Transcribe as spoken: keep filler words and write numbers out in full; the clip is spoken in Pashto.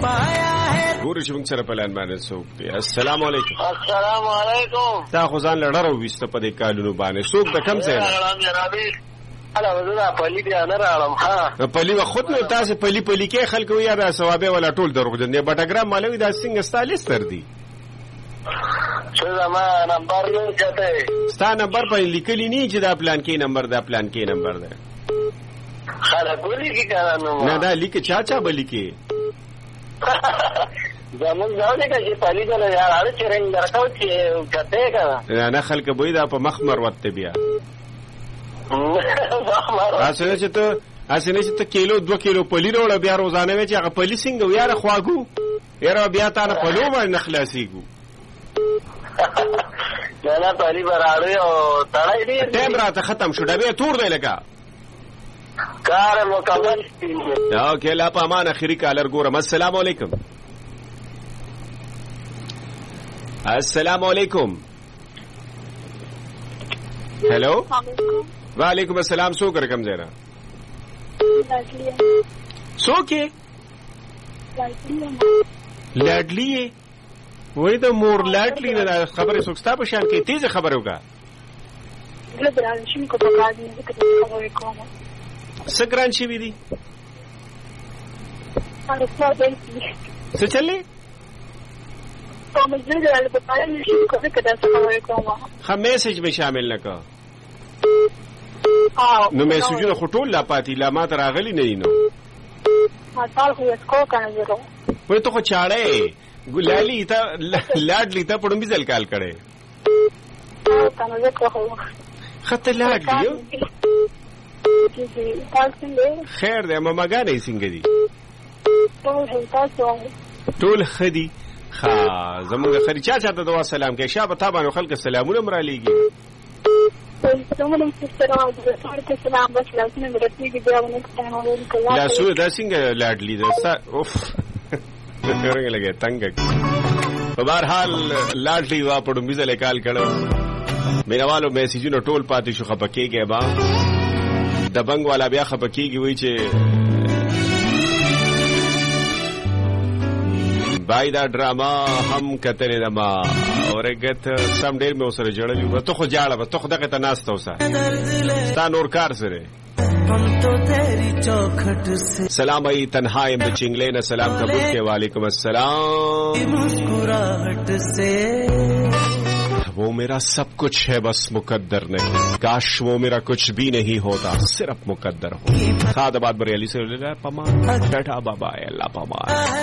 ګورو چې موږ سره په لان باندې څوک دی. السلام علیکم. السلام علیکم. تا خو ځان لړر وسته په دې کالونو باندې څوک د کم ځای الا وزرا پلی دی نه راړم. ها پلی و خود نو تاسو پلی پلی کې خلکو یا را ثوابه ولا ټول دروغجن دی. بټګرام مالوی دا څنګه ستالیس تر دی څه زما نمبر یو چته ستا نمبر په لیکلی نه چې دا پلان کې نمبر دا پلان کې نمبر ده خلک ولي کې کارانو نه دا لیک چا چا بلی کې زمون ځاو نه کې پلی دا یار اړ چرېن درکاو چې کته کا نه خلک به دا په مخمر وته بیا اسنه چې ته اسنه چې ته کیلو دو کیلو پلی وروړه بیا روزانه وی چې هغه پلی څنګه یاره خواګو یاره بیا تا نه پلو باندې خلاصيګو نه نه پلی براړو او تړای دی ټیم راته ختم شو ډبه تور دی لګا کار مکمل دا کله په امان اخیری کالر ګورم. السلام علیکم. السلام علیکم. هلو وعلیکم السلام. سو کر کم زیرا سو کې لاډلی وای د مور لاډلی نه خبره سوکستا په شان کې تیز خبره وکا سګران شي وی دي څه چلې خا میسج به شامل نکا نو میسجونه خټول لا پاتې لا ما تر اغلی نه نو ما تاسو یې سکو کنه زرو وای ته خو چاړې ګلالی ته لاډلی ته پړم بيزل کال کړي کنه زه کوم خط لاډلی خیر دی ماما غانې څنګه دي ټول خدي خا زموږ خري چا چاته دوا سلام کې شابه تابانو خلک سلامونه مرالېږي لا سو دا څنګه لاډلی ده اوف څنګه لګي تنګ په بهر حال لاډلی وا پړو میزل کال کړه مینوالو میسجونو ټول پاتې شو خپکیږي با د بنګ والا بیا خپکیږي وای چې بای دا ډراما هم کتلې دما اورګت سم ډیر مې وسره جوړلې و ته خو جاړه و ته خو دغه ته ناست اوسه ستا نور کار سره سلام ای تنہائی میں چنگلے نہ سلام قبول کے وعلیکم السلام مسکراہٹ سے وہ میرا سب کچھ ہے بس مقدر نہیں کاش وہ میرا کچھ بھی نہیں ہوتا صرف مقدر ہو خاد آباد بریلی سے پما ڈاٹا بابا اللہ پما